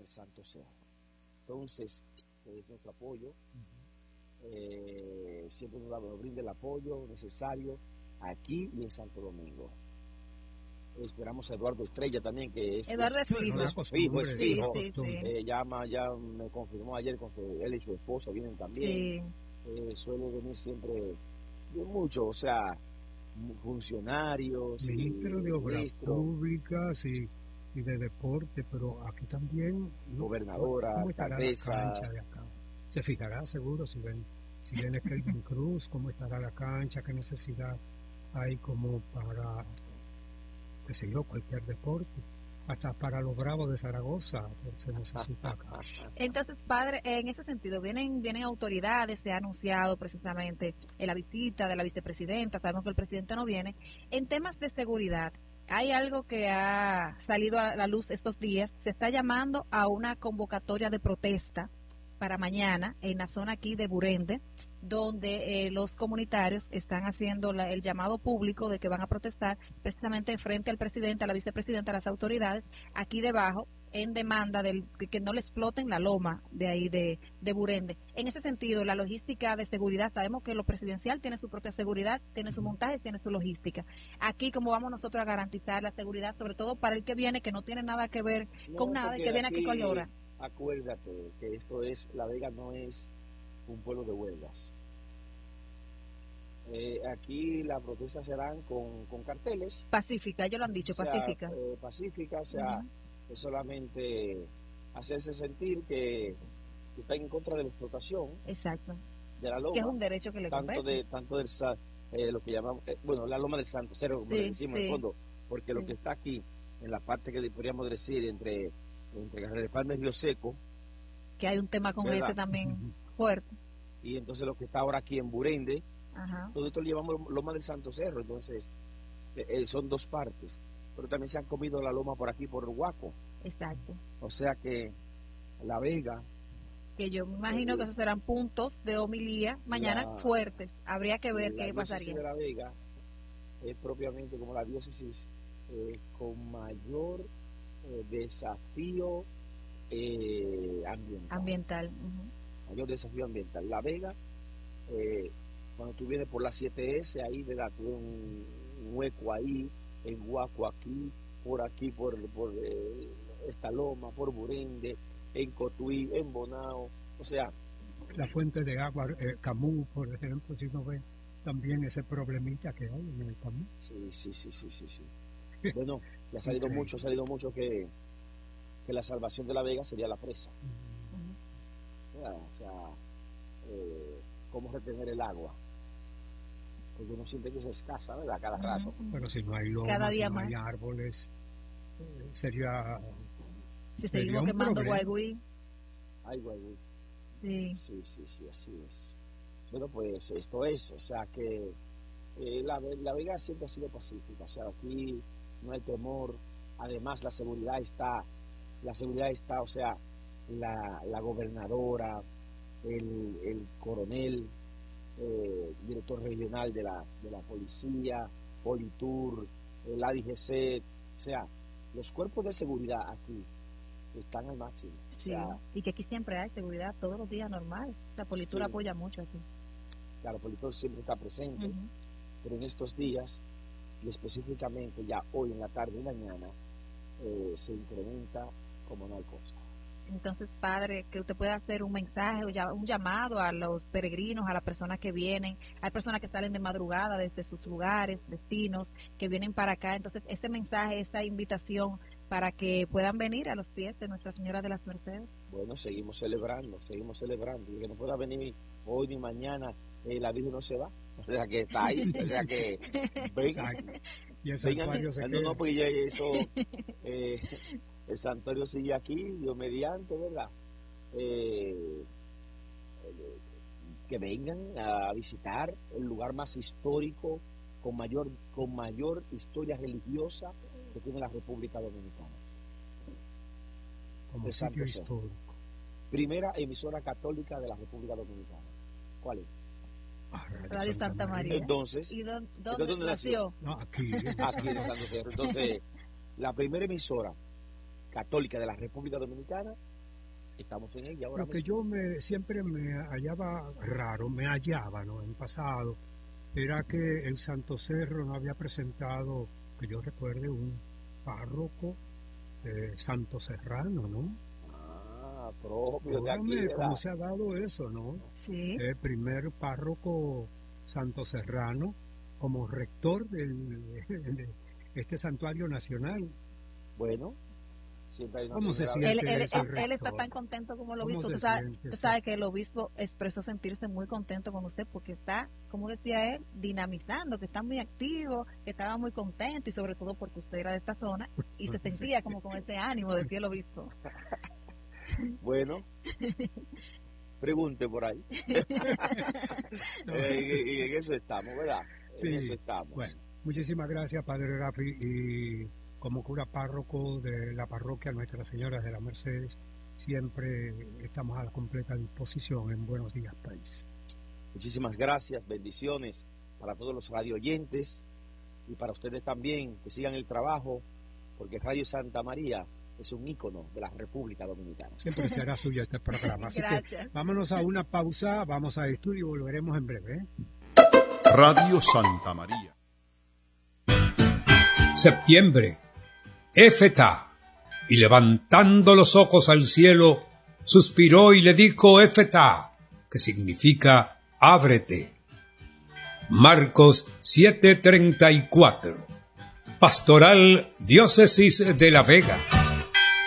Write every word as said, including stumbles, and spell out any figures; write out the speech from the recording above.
Santo Cerro. Entonces, es nuestro apoyo, eh, siempre nos, nos brinda el apoyo necesario aquí y en Santo Domingo. Esperamos a Eduardo Estrella también, que es, Eduardo es fijo, es fijo, es fijo. Sí, sí, sí. Eh, llama, ya me confirmó ayer con que él y su esposa vienen también. Sí. Eh, suele venir siempre de mucho, o sea, funcionarios, ministro de Obras Públicas y, y de Deporte, pero aquí también gobernadora, ¿cómo estará alcaldesa. La cancha de acá? Se fijará seguro si ven si viene Kelvin Cruz, cómo estará la cancha, qué necesidad hay como para, qué sé yo, cualquier deporte, hasta para los Bravos de Zaragoza se necesita acá. Entonces, padre, en ese sentido, vienen vienen autoridades, se ha anunciado precisamente en la visita de la vicepresidenta, sabemos que el presidente no viene. En temas de seguridad, hay algo que ha salido a la luz estos días, se está llamando a una convocatoria de protesta para mañana en la zona aquí de Burende, donde eh, los comunitarios están haciendo la, el llamado público de que van a protestar precisamente frente al presidente, a la vicepresidenta, a las autoridades, aquí debajo, en demanda del, de que no le exploten la loma de ahí de, de Burende. En ese sentido, la logística de seguridad, sabemos que lo presidencial tiene su propia seguridad, tiene su montaje, tiene su logística. Aquí, ¿cómo vamos nosotros a garantizar la seguridad, sobre todo para el que viene, que no tiene nada que ver no, con nada, y que viene aquí, aquí con hora? Acuérdate que esto es, La Vega no es un pueblo de huelgas. Eh, aquí las protestas serán con, con carteles. Pacífica, ellos lo han dicho, o sea, pacífica. Eh, pacífica, o sea, uh-huh. es solamente hacerse sentir que, que está en contra de la explotación. Exacto. De la loma. Que es un derecho que le tanto compete. de Tanto del eh, lo que llamamos, eh, bueno, la loma del Santo Cerro, como sí, le decimos sí. en el fondo, porque sí. Lo que está aquí, en la parte que podríamos decir entre, entre Carrera Palma y Río Seco, que hay un tema con ¿verdad? Ese también uh-huh. fuerte. Y entonces lo que está ahora aquí en Burende, Ajá. todo esto lo llevamos loma del Santo Cerro, entonces eh, son dos partes, pero también se han comido la loma por aquí, por el Huaco. Exacto. O sea que La Vega, que yo me imagino eh, que esos serán puntos de homilía mañana la, fuertes, habría que ver qué pasaría. La diócesis de La Vega es propiamente como la diócesis eh, con mayor eh, desafío eh, ambiental. Ambiental. Uh-huh. Mayor desafío ambiental. La Vega, eh, cuando tú vienes por la siete ese, ahí ¿verdad? Tuve un, un hueco ahí, en Huaco aquí, por aquí, por, por eh, esta loma, por Burende, en Cotuí, en Bonao, o sea... La fuente de agua, eh, Camus, por ejemplo, si no ven también ese problemita que hay en el Camus. Sí, sí, sí, sí, sí, sí. Bueno, ya ha salido okay. mucho, ha salido mucho que, que la salvación de La Vega sería la presa. Uh-huh. ¿verdad? O sea, eh, cómo retener el agua. Porque uno siente que es escasa, ¿verdad? Cada rato. Uh-huh. Pero si no hay lomas, si no más. hay árboles, eh, sería... Si seguimos quemando Guaigüí. Ay, Guaigüí. Sí. Sí, sí, sí, así es. Bueno, pues esto es, o sea que eh, la, la Vega siempre ha sido pacífica, o sea, aquí no hay temor, además la seguridad está, la seguridad está, o sea, la, la gobernadora, el, el coronel, eh, director regional de la, de la policía, Politur, el A D G C, o sea, los cuerpos de seguridad aquí están al máximo. Sí, o sea, y que aquí siempre hay seguridad todos los días normal. La Politur sí. apoya mucho aquí. Claro, Politur siempre está presente, uh-huh. pero en estos días, y específicamente ya hoy en la tarde y mañana, eh, se incrementa como no hay cosa. Entonces, padre, que usted pueda hacer un mensaje, un llamado a los peregrinos, a las personas que vienen. Hay personas que salen de madrugada desde sus lugares, destinos, que vienen para acá. Entonces, este mensaje, esta invitación para que puedan venir a los pies de Nuestra Señora de las Mercedes. Bueno, seguimos celebrando, seguimos celebrando. Y que no pueda venir hoy ni mañana, eh, la Virgen no se va. O sea, que está ahí, o sea, que vengan. Y el santuario se no, no, porque ya eso... Eh, el santuario sigue aquí, Dios mediante, ¿verdad? Eh, eh, que vengan a visitar el lugar más histórico, con mayor, con mayor historia religiosa que tiene la República Dominicana. Como sitio histórico. Primera emisora católica de la República Dominicana. ¿Cuál es? Ah, Radio Santa María. Entonces, ¿y dónde, dónde, ¿dónde nació? No, aquí. Aquí en Santo Cerro. Entonces, la primera emisora católica de la República Dominicana estamos en ella ahora Lo que mismo. yo me, siempre me hallaba raro, me hallaba, ¿no? En pasado, era que el Santo Cerro no había presentado, que yo recuerde, un párroco eh, santo serrano, ¿no? Ah, propio de aquí, Óigame, ¿verdad? ¿cómo se ha dado eso, no? Sí. El primer párroco santo serrano como rector del, de este santuario nacional. Bueno, siempre hay una ¿Cómo se primera vez. siente? Él, él, ese él, él está rector? tan contento como el ¿Cómo obispo. se Tú sabes, siente tú eso? sabes que el obispo expresó sentirse muy contento con usted porque está, como decía él, dinamizando, que está muy activo, que estaba muy contento y sobre todo porque usted era de esta zona y se Sí. sentía como con ese ánimo, decía el obispo. Bueno, pregunte por ahí. No. Eh, y, y en eso estamos, ¿verdad? En Sí, eso estamos. bueno, muchísimas gracias, Padre Rafi, y como cura párroco de la parroquia Nuestra Señora de la Mercedes, siempre estamos a la completa disposición en Buenos Días País. Muchísimas gracias, bendiciones para todos los radio oyentes y para ustedes también, que sigan el trabajo, porque Radio Santa María es un ícono de la República Dominicana. Siempre será suyo este programa. Así Gracias. que vámonos a una pausa, vamos a estudio y volveremos en breve, ¿eh? Radio Santa María. Septiembre, Éfeta, y levantando los ojos al cielo, suspiró y le dijo Éfeta, que significa ábrete. Marcos siete treinta y cuatro. Pastoral Diócesis de La Vega.